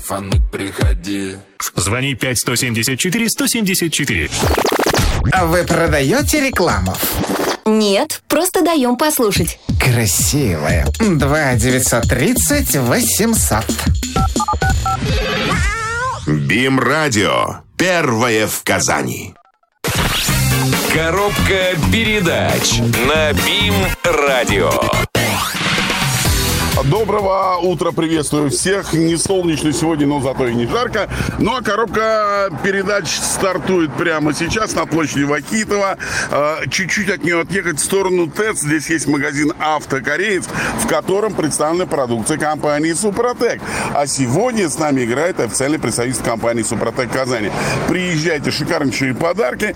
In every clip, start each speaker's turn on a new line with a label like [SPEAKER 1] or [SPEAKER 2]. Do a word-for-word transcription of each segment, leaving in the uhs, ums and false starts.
[SPEAKER 1] Фаны, приходи.
[SPEAKER 2] Звони пять сто семьдесят четыре сто семьдесят четыре.
[SPEAKER 3] А вы продаете рекламу?
[SPEAKER 4] Нет, просто даем послушать.
[SPEAKER 3] Красивая. два девятьсот тридцать восемьсот.
[SPEAKER 5] БИМ-радио. Первое в Казани.
[SPEAKER 6] Коробка передач на БИМ-радио.
[SPEAKER 7] Доброго утра, приветствую всех. Не солнечно сегодня, но зато и не жарко. Ну а коробка передач стартует прямо сейчас на площади Вахитова. Чуть-чуть от нее отъехать в сторону ТЭЦ. Здесь есть магазин «Автокореец», в котором представлена продукция компании «Супротек». А сегодня с нами играет официальный представитель компании «Супротек» Казани. Приезжайте, шикарнейшие подарки.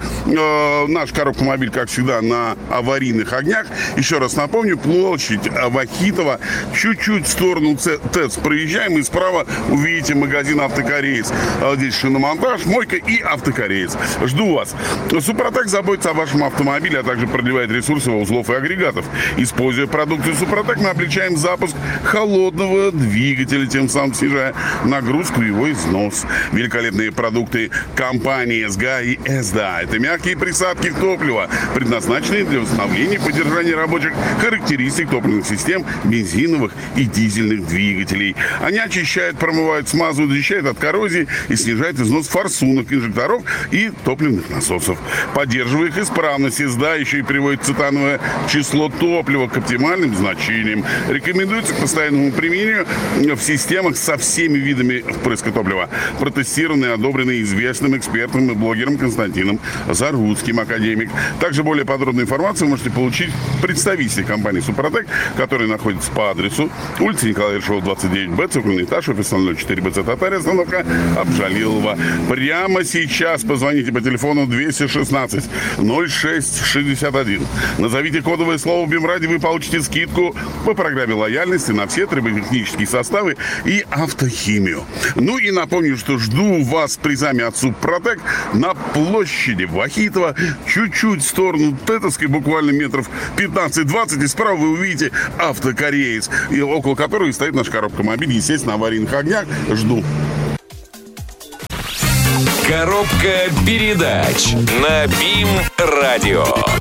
[SPEAKER 7] Наш коробка-мобиль, как всегда, на аварийных огнях. Еще раз напомню, площадь Вахитова. Чуть-чуть в сторону ТЭЦ проезжаем, и справа увидите магазин «Автокореец». Здесь шиномонтаж, мойка и «Автокореец». Жду вас. «Супротек» заботится о вашем автомобиле, а также продлевает ресурсы его узлов и агрегатов. Используя продукцию «Супротек», мы облегчаем запуск холодного двигателя, тем самым снижая нагрузку и его износ. Великолепные продукты компании эс джи эй и эс ди эй. Это мягкие присадки топлива, предназначенные для восстановления и поддержания рабочих характеристик топливных систем, бензиновых и дизельных двигателей. Они очищают, промывают, смазывают, защищают от коррозии и снижают износ форсунок, инжекторов и топливных насосов. Поддерживая их исправность, эс ди эй еще и приводит цетановое число топлива к оптимальным значениям. Рекомендуется к постоянному применению в системах со всеми видами впрыска топлива. Протестированы и одобрены известным экспертом и блогером Константином Заруцким, академик. Также более подробную информацию вы можете получить представителей компании «Супротек», которые находятся по адресу улица Николая Ершова, двадцать девять Б, цокольный этаж, офис ноль четыре Б Ц, Татария, остановка Обжалилова. Прямо сейчас позвоните по телефону двести шестнадцать ноль шесть шестьдесят один. Назовите кодовое слово «БИМ-радио», вы получите скидку по программе лояльности на все триботехнические составы и автохимию. Ну и напомню, что жду вас с призами от «Супротек» на площади Вахитова, чуть-чуть в сторону Тетовской, буквально метров пятнадцать-двадцать, и справа вы увидите «Автокореец», и около которого и стоит наша коробка-мобиль, естественно, на аварийных огнях. Жду.
[SPEAKER 6] Коробка передач на БИМ-радио.